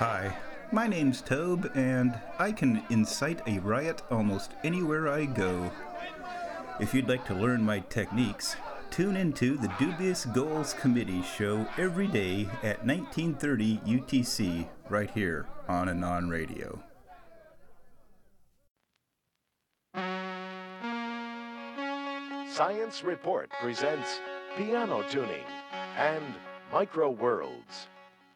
Hi, my name's Tobe, and I can incite a riot almost anywhere I go. If you'd like to learn my techniques, tune into the Dubious Goals Committee show every day at 1930 UTC right here on Anon Radio. Science Report presents piano tuning and micro worlds.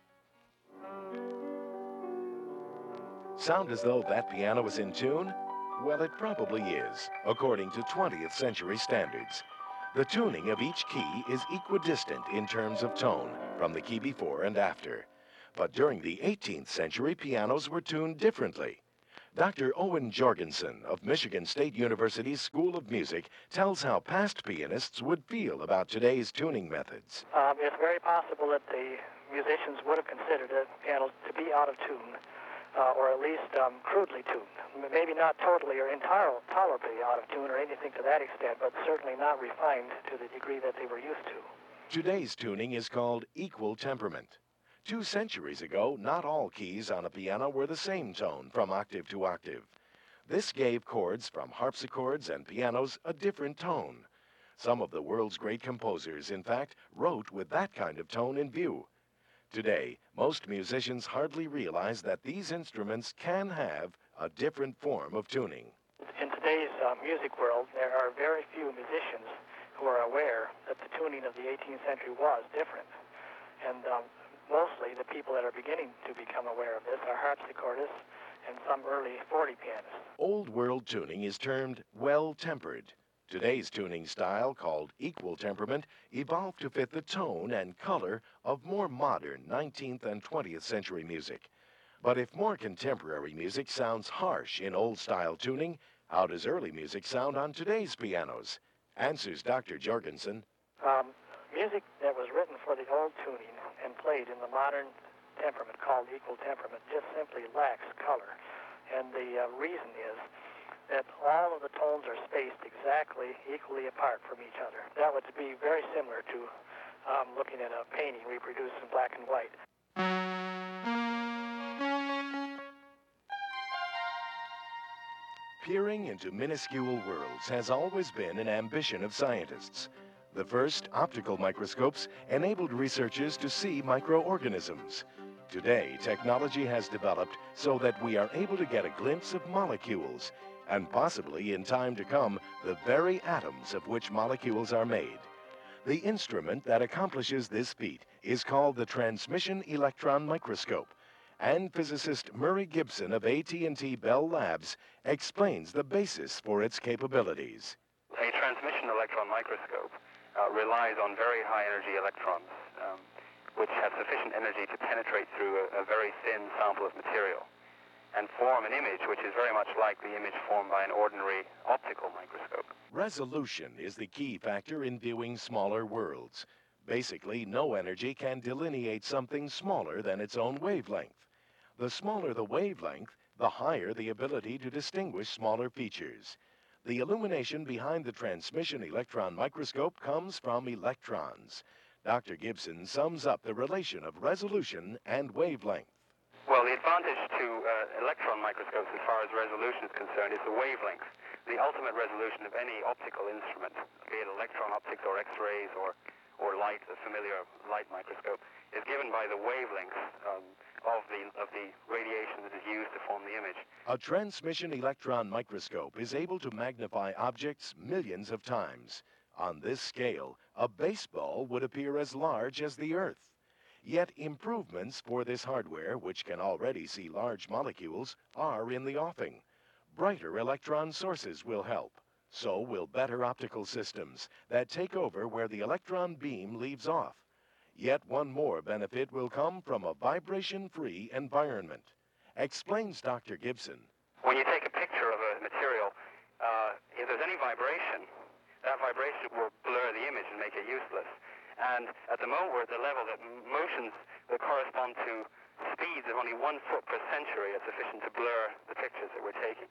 Sound as though that piano is in tune? Well, it probably is, according to 20th century standards. The tuning of each key is equidistant in terms of tone from the key before and after. But during the 18th century, pianos were tuned differently. Dr. Owen Jorgensen of Michigan State University's School of Music tells how past pianists would feel about today's tuning methods. It's very possible that the musicians would have considered the pianos to be out of tune, or at least crudely tuned. Maybe not totally or tolerably out of tune or anything to that extent, but certainly not refined to the degree that they were used to. Today's tuning is called equal temperament. 2 centuries ago, not all keys on a piano were the same tone from octave to octave. This gave chords from harpsichords and pianos a different tone. Some of the world's great composers, in fact, wrote with that kind of tone in view. Today, most musicians hardly realize that these instruments can have a different form of tuning. In today's music world, there are very few musicians who are aware that the tuning of the 18th century was different. And mostly the people that are beginning to become aware of this are harpsichordists and some early 40 pianists. Old world tuning is termed well-tempered. Today's tuning style, called equal temperament, evolved to fit the tone and color of more modern 19th and 20th century music. But if more contemporary music sounds harsh in old-style tuning, how does early music sound on today's pianos? Answers Dr. Jorgensen. Music that was written for the old tuning and played in the modern temperament, called equal temperament, just simply lacks color. And the reason is that all of the tones are spaced exactly equally apart from each other. That would be very similar to looking at a painting reproduced in black and white. Peering into minuscule worlds has always been an ambition of scientists. The first optical microscopes enabled researchers to see microorganisms. Today, technology has developed so that we are able to get a glimpse of molecules, and possibly in time to come, the very atoms of which molecules are made. The instrument that accomplishes this feat is called the Transmission Electron Microscope, and physicist Murray Gibson of AT&T Bell Labs explains the basis for its capabilities. A transmission electron microscope relies on very high energy electrons, which have sufficient energy to penetrate through a very thin sample of material and form an image which is very much like the image formed by an ordinary optical microscope. Resolution is the key factor in viewing smaller worlds. Basically, no energy can delineate something smaller than its own wavelength. The smaller the wavelength, the higher the ability to distinguish smaller features. The illumination behind the transmission electron microscope comes from electrons. Dr. Gibson sums up the relation of resolution and wavelength. Well, the advantage to electron microscopes as far as resolution is concerned is the wavelength. The ultimate resolution of any optical instrument, be it electron optics or X-rays or light, the familiar light microscope, is given by the wavelength of the radiation that is used to form the image. A transmission electron microscope is able to magnify objects millions of times. On this scale, a baseball would appear as large as the Earth. Yet improvements for this hardware, which can already see large molecules, are in the offing. Brighter electron sources will help. So will better optical systems that take over where the electron beam leaves off. Yet one more benefit will come from a vibration-free environment, explains Dr. Gibson. When you take a picture of a material, if there's any vibration, that vibration will blur the image and make it useless. And at the moment we're at the level that motions that correspond to speeds of only 1 foot per century are sufficient to blur the pictures that we're taking.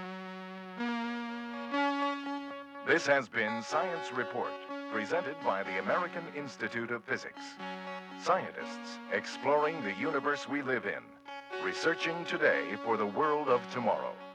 This has been Science Report, presented by the American Institute of Physics. Scientists exploring the universe we live in. researching today for the world of tomorrow.